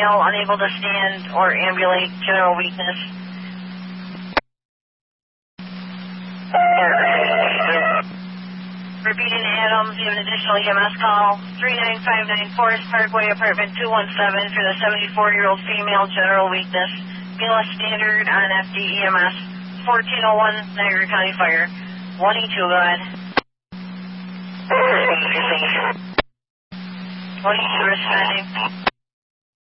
female, unable to stand or ambulate, general weakness. Repeating Adams, you have an additional EMS call. 39594 Forest Parkway, apartment 217 for the 74-year-old female, general weakness. BLS standard on FDEMS. 1401 Niagara County Fire. 1E2, go ahead. 1E2 responding.